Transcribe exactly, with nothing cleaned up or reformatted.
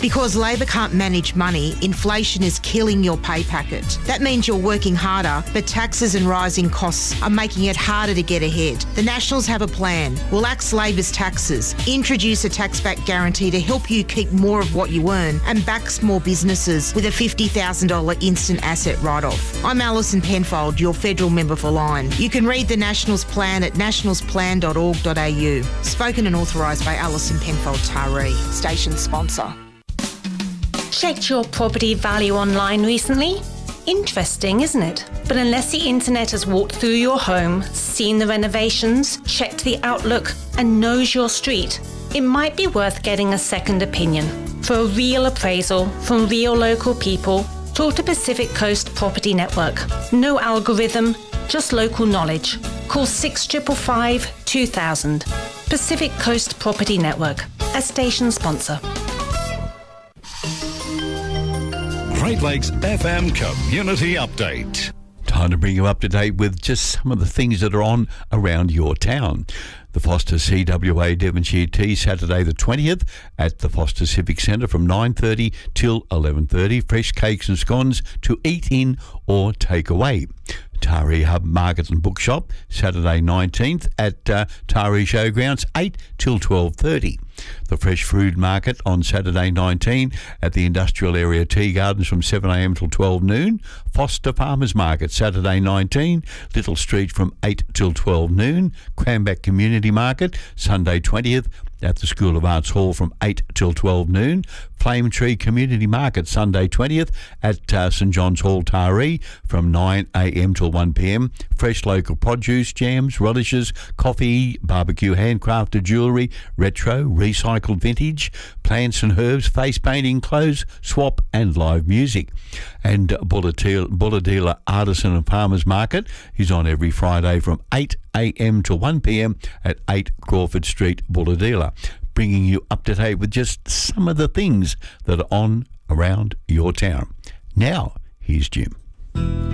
Because Labor can't manage money, inflation is killing your pay packet. That means you're working harder, but taxes and rising costs are making it harder to get ahead. The Nationals have a plan. We'll axe Labor's taxes, introduce a tax-back guarantee to help you keep more of what you earn, and back small businesses with a fifty thousand dollars instant asset write-off. I'm Alison Penfold, your federal member for Lyne. You can read the Nationals plan at nationals plan dot org dot a u. Spoken and authorised by Alison Penfold Taree, station sponsor. Checked your property value online recently? Interesting, isn't it? But unless the internet has walked through your home, seen the renovations, checked the outlook, and knows your street, it might be worth getting a second opinion. For a real appraisal from real local people, talk to Pacific Coast Property Network. No algorithm, just local knowledge. Call six five five five two thousand. Pacific Coast Property Network, a station sponsor. Great Lakes F M Community Update. Time to bring you up to date with just some of the things that are on around your town. The Foster C W A Devonshire Tea, Saturday the twentieth at the Foster Civic Centre from nine thirty till eleven thirty. Fresh cakes and scones to eat in or take away. Taree Hub Market and Bookshop, Saturday nineteenth at uh, Taree Showgrounds, eight till twelve thirty. The Fresh Food Market on Saturday nineteenth at the Industrial Area Tea Gardens from seven a m till twelve noon. Foster Farmers Market, Saturday nineteenth, Little Street from eight till twelve noon. Cranback Community Market, Sunday twentieth at the School of Arts Hall from eight till twelve noon. Flame Tree Community Market, Sunday twentieth at uh, St John's Hall, Taree from nine a m till one p m. Fresh local produce, jams, relishes, coffee, barbecue, handcrafted jewellery, retro, recycled vintage, plants and herbs, face painting, clothes, swap and live music. And Bulladila Artisan and Farmers Market is on every Friday from eight a m to one p m at eight Crawford Street, Bulladila, bringing you up to date with just some of the things that are on around your town. Now, here's Jim.